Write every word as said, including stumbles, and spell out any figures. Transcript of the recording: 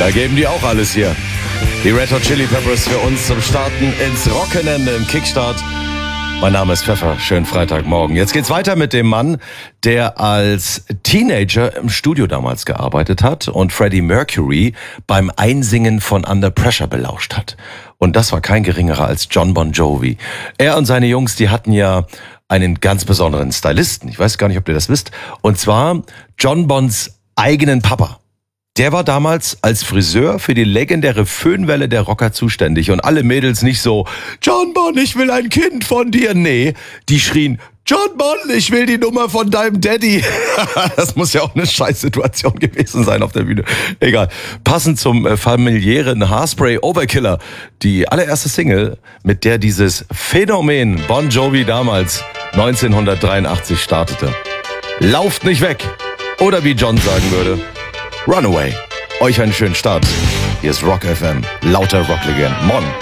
Da geben die auch alles hier. Die Red Hot Chili Peppers für uns zum Starten ins Wochenende im Kickstart. Mein Name ist Pfeffer, schönen Freitagmorgen. Jetzt geht's weiter mit dem Mann, der als Teenager im Studio damals gearbeitet hat und Freddie Mercury beim Einsingen von Under Pressure belauscht hat. Und das war kein geringerer als Jon Bon Jovi. Er und seine Jungs, die hatten ja einen ganz besonderen Stylisten. Ich weiß gar nicht, ob ihr das wisst. Und zwar Jon Bons eigenen Papa. Der war damals als Friseur für die legendäre Föhnwelle der Rocker zuständig. Und alle Mädels nicht so, Jon Bon, ich will ein Kind von dir. Nee, die schrien, Jon Bon, ich will die Nummer von deinem Daddy. Das muss ja auch eine Scheißsituation gewesen sein auf der Bühne. Egal. Passend zum äh, familiären Haarspray Overkiller. Die allererste Single, mit der dieses Phänomen Bon Jovi damals neunzehnhundertdreiundachtzig startete. Lauft nicht weg. Oder wie John sagen würde, Runaway. Euch einen schönen Start. Hier ist Rock F M. Lauter Rocklegenden. Morgen.